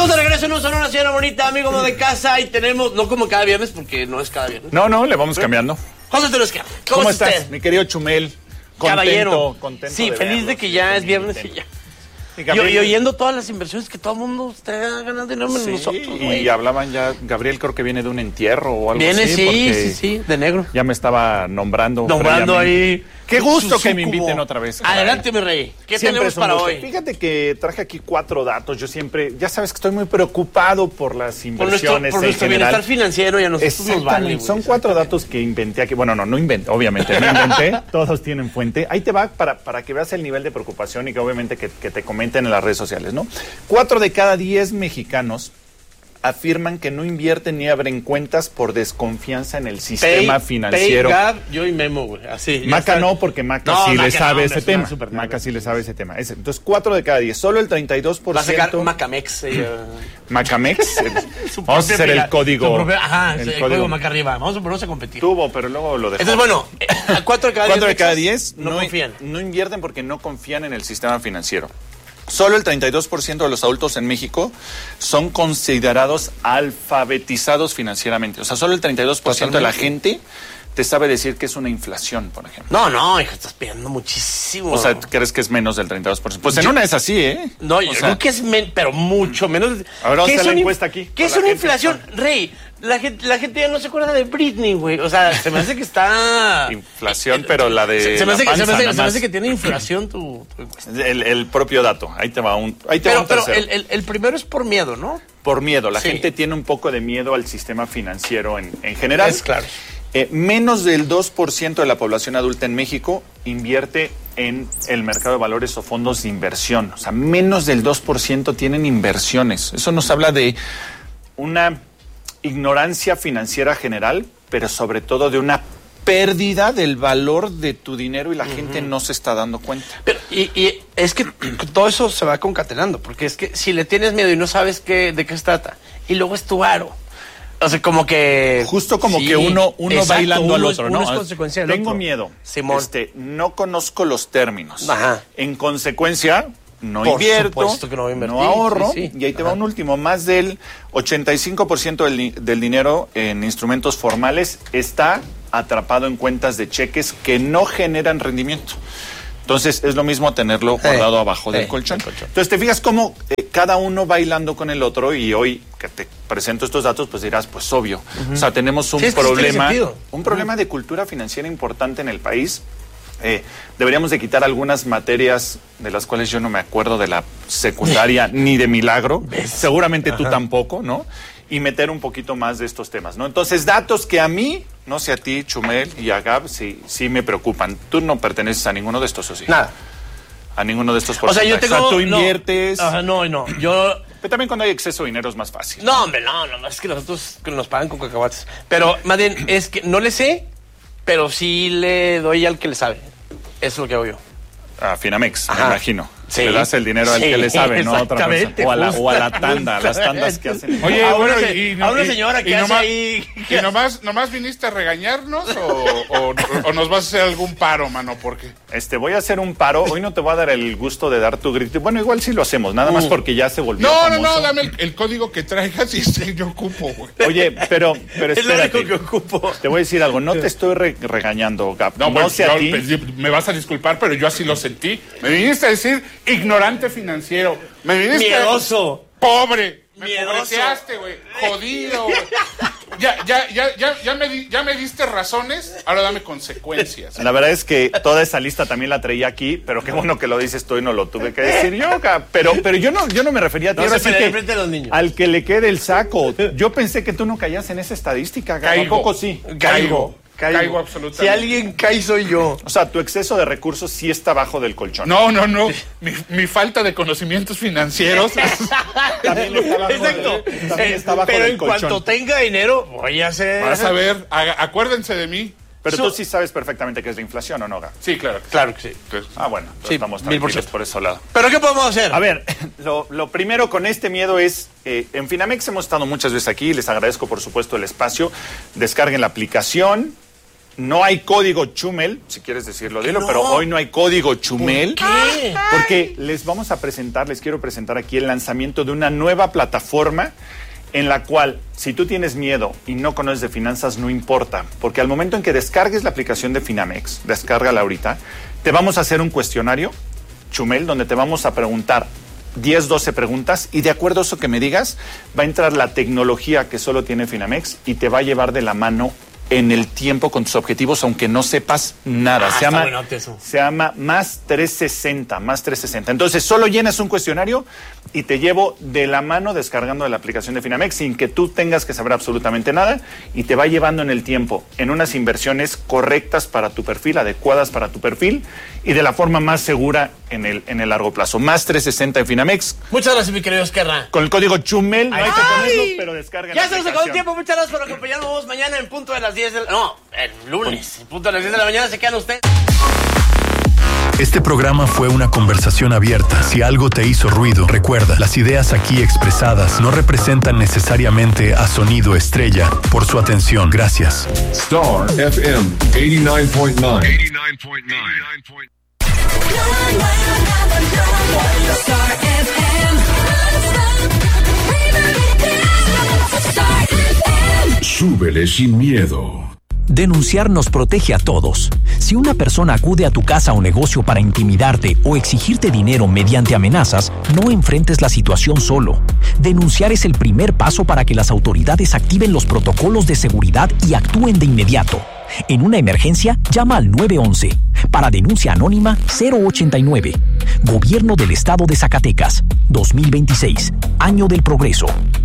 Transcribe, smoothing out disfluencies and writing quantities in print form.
Estamos de regreso en un Sonora, señora bonita, amigo de casa, y tenemos, no como cada viernes, porque no es cada viernes. No, le vamos cambiando. José Telesca, ¿Cómo estás? estás, mi querido Chumel? Caballero. Contento Sí, feliz de que ya es viernes y ya. Y oyendo todas las inversiones que todo el mundo está ganando dinero en nosotros, güey. Y hablaban ya, Gabriel creo que viene de un entierro o algo viene, así. Sí, de negro. Ya me estaba nombrando ahí. Qué gusto que me inviten otra vez. Adelante, mi rey. ¿Qué tenemos para hoy? Fíjate que traje aquí 4 datos. Yo siempre, ya sabes que estoy muy preocupado por las inversiones por nuestro bienestar financiero y a nosotros nos vale. Son 4 datos que inventé aquí. Bueno, no inventé, obviamente, no inventé. Todos tienen fuente. Ahí te va para que veas el nivel de preocupación y que obviamente que te comenten en las redes sociales, ¿no? 4 de cada 10 mexicanos afirman que no invierten ni abren cuentas por desconfianza en el sistema financiero. Yo y Memo, güey. Así. Maca no, porque Maca sí le sabe ese tema. Maca sí le sabe ese tema. Entonces, 4 de cada 10. Solo el 32%. Va a sacar Macamex. Macamex. Vamos a hacer el código. El código Maca arriba. Vamos a ponernos a competir. Tuvo, pero luego lo dejó. Entonces, bueno, 4 de cada 10 no confían. No invierten porque no confían en el sistema financiero. Solo el 32% de los adultos en México son considerados alfabetizados financieramente. O sea, solo el 32% de la gente te sabe decir que es una inflación, por ejemplo. No, hija, estás pidiendo muchísimo. O sea, ¿crees que es menos del 32%? Pues en una es así, ¿eh? No, yo creo que es pero mucho menos. A ver, vamos a hacer la encuesta aquí. ¿Qué es una inflación? Rey, la gente ya no se acuerda de Britney, güey. O sea, se me hace que está... Inflación, pero la de se me hace que tiene inflación tu encuesta. El propio dato. Ahí te va un pero tercero. el primero es por miedo, ¿no? Por miedo. La gente tiene un poco de miedo al sistema financiero en general. Es claro. Menos del 2% de la población adulta en México invierte en el mercado de valores o fondos de inversión. O sea, menos del 2% tienen inversiones. Eso nos habla de una ignorancia financiera general, pero sobre todo de una pérdida del valor de tu dinero y la gente no se está dando cuenta. Pero, y es que todo eso se va concatenando, porque es que si le tienes miedo y no sabes de qué se trata, y luego es tu aro. O sea, como que... Justo como que uno bailando al otro, ¿no? Es consecuencia del Tengo otro. miedo. Simón. No conozco los términos. Ajá. En consecuencia, no Por invierto, supuesto que no voy a invertir. no ahorro. Sí. Y ahí te va un último. Más del 85% del dinero en instrumentos formales está atrapado en cuentas de cheques que no generan rendimiento. Entonces, es lo mismo tenerlo guardado abajo del colchón. Entonces, te fijas cómo cada uno va bailando con el otro y hoy que te presento estos datos, pues dirás, pues obvio. O sea, tenemos un problema de cultura financiera importante en el país. Deberíamos de quitar algunas materias de las cuales yo no me acuerdo de la secundaria ni de milagro. Seguramente tú tampoco, ¿no? Y meter un poquito más de estos temas, ¿no? Entonces, datos que a mí, no sé a ti, Chumel y a Gab, sí me preocupan. Tú no perteneces a ninguno de estos, ¿o sí? Nada. A ninguno de estos porcentajes. O sea, yo tengo... tú inviertes... No, yo... Pero también cuando hay exceso de dinero es más fácil. No, hombre, no, es que nosotros nos pagan con cacahuates. Pero, más bien, es que no le sé, pero sí le doy al que le sabe. Eso es lo que hago yo. A Finamex, me imagino. Sí. Le das el dinero al que le sabe, ¿no? Otra persona. O a la tanda, las tandas que hacen. Oye, a una señora que hace ahí... ¿Y nomás viniste a regañarnos o nos vas a hacer algún paro, mano? Porque voy a hacer un paro. Hoy no te voy a dar el gusto de dar tu grito. Bueno, igual sí lo hacemos, nada más porque ya se volvió famoso. No, dame el código que traigas y yo ocupo, güey. Oye, pero espérate. Es lo único que ocupo. Te voy a decir algo. No te estoy regañando, Gab. No sé a ti. Me vas a disculpar, pero yo así lo sentí. Me viniste a decir ignorante financiero. Me viniste miedoso. Pobre. Miedoso. Me pobreteaste, güey. Jodido, güey. Ya me diste razones, ahora dame consecuencias. La verdad es que toda esa lista también la traía aquí, pero qué bueno que lo dices tú y no lo tuve que decir yo, pero yo no me refería a ti. No se peleen frente a los niños. Al que le quede el saco. Yo pensé que tú no caías en esa estadística. Caigo. Sí. Caigo absolutamente. Si alguien cae soy yo. O sea, tu exceso de recursos sí está bajo del colchón. No. Mi falta de conocimientos financieros también está bajo. Exacto. Está bajo pero del en colchón. cuanto tenga dinero, voy a hacer... Vas a ver, acuérdense de mí. Pero tú sí sabes perfectamente qué es la inflación, ¿o no, Gab? Sí, claro. Claro que sí. Bueno, sí, estamos tranquilos 1000%. por ese lado. ¿Pero qué podemos hacer? A ver, lo primero con este miedo es, en Finamex hemos estado muchas veces aquí, les agradezco por supuesto el espacio, descarguen la aplicación, no hay código Chumel, si quieres decirlo, dilo, pero hoy no hay código Chumel. ¿Por qué? Porque les quiero presentar aquí el lanzamiento de una nueva plataforma en la cual, si tú tienes miedo y no conoces de finanzas, no importa, porque al momento en que descargues la aplicación de Finamex, descárgala ahorita, te vamos a hacer un cuestionario, Chumel, donde te vamos a preguntar 10, 12 preguntas, y de acuerdo a eso que me digas, va a entrar la tecnología que solo tiene Finamex y te va a llevar de la mano en el tiempo con tus objetivos, aunque no sepas nada. Se llama Más 360. Entonces, solo llenas un cuestionario y te llevo de la mano descargando de la aplicación de Finamex sin que tú tengas que saber absolutamente nada, y te va llevando en el tiempo en unas inversiones correctas para tu perfil, adecuadas para tu perfil, y de la forma más segura en el largo plazo. Más 360 en Finamex. Muchas gracias, mi querido Esquerra. Con el código Chumel, no hay que ponerlo, pero descarga Ya la se nos acabó el aplicación. tiempo. Muchas gracias por acompañarnos mañana en punto de las 10 de la... No, el lunes, en punto de las 10 de la mañana. Se quedan ustedes. Este programa fue una conversación abierta. Si algo te hizo ruido, recuerda, las ideas aquí expresadas no representan necesariamente a Sonido Estrella. Por su atención, gracias. Star FM 89.9. Súbele sin miedo. Denunciar nos protege a todos. Si una persona acude a tu casa o negocio para intimidarte o exigirte dinero mediante amenazas, no enfrentes la situación solo. Denunciar es el primer paso para que las autoridades activen los protocolos de seguridad y actúen de inmediato. En una emergencia, llama al 911. Para denuncia anónima, 089. Gobierno del Estado de Zacatecas. 2026. Año del Progreso.